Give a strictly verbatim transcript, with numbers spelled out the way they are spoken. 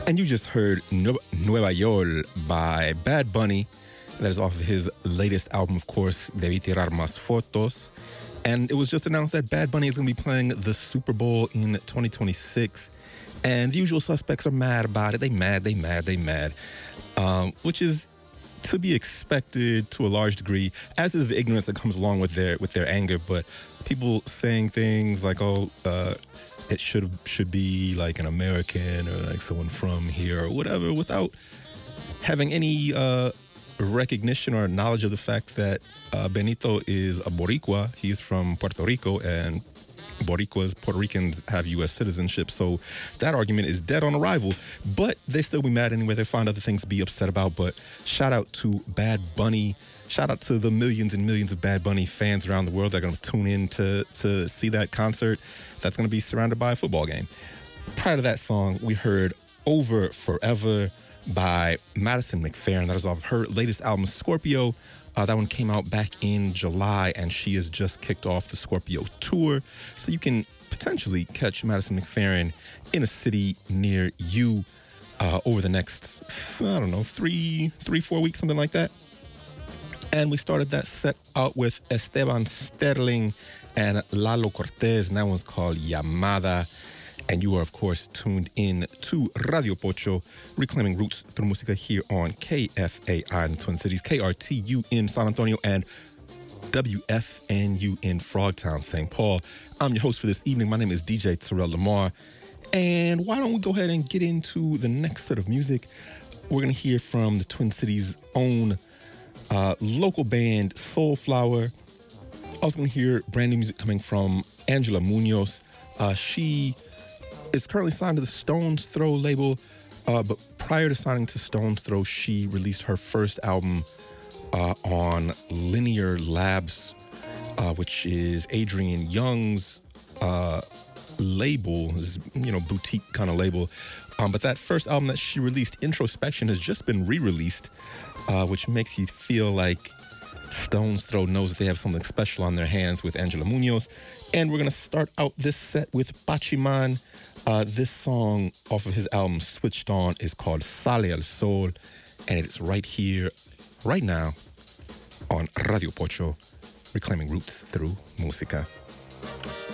And you just heard Nu- Nueva York by Bad Bunny. That is off of his latest album, of course, Debí Tirar Más Fotos. And it was just announced that Bad Bunny is going to be playing the Super Bowl in twenty twenty-six. And the usual suspects are mad about it. They mad, they mad, they mad. Um, which is to be expected to a large degree, as is the ignorance that comes along with their with their anger. But people saying things like, oh, uh, it should should be like an American or like someone from here or whatever, without having any uh, recognition or knowledge of the fact that uh, Benito is a Boricua. He's from Puerto Rico, and Boricuas, Puerto Ricans have U S citizenship, so that argument is dead on arrival. But they still be mad anyway. They find other things to be upset about. But shout out to Bad Bunny. Shout out to the millions and millions of Bad Bunny fans around the world that are going to tune in to, to see that concert that's going to be surrounded by a football game. Prior to that song, we heard Over Forever by Madison McFerrin. That is off her latest album, Scorpio. Uh, that one came out back in July, and she has just kicked off the Scorpio tour. So you can potentially catch Madison McFerrin in a city near you uh, over the next, I don't know, three, three, four weeks, something like that. And we started that set out with Esteban Sterling and Lalo Cortez, and that one's called Llamada. And you are, of course, tuned in to Radio Pocho, reclaiming roots through música here on K F A I in the Twin Cities, K R T U in San Antonio, and W F N U in Frogtown, Saint Paul. I'm your host for this evening. My name is D J Terrell Lamar. And why don't we go ahead and get into the next set of music? We're going to hear from the Twin Cities' own uh, local band, Soulflower. Also going to hear brand new music coming from Angela Munoz. Uh, she is currently signed to the Stones Throw label, uh, but prior to signing to Stones Throw, she released her first album uh, on Linear Labs, uh, which is Adrian Young's uh, label, his, you know, boutique kind of label. Um, but that first album that she released, Introspection, has just been re-released, uh, which makes you feel like Stones Throw knows that they have something special on their hands with Angela Munoz. And we're going to start out this set with Pachiman. Uh, this song off of his album Switched On is called Sale al Sol, and it's right here, right now, on Radio Pocho, reclaiming roots through música.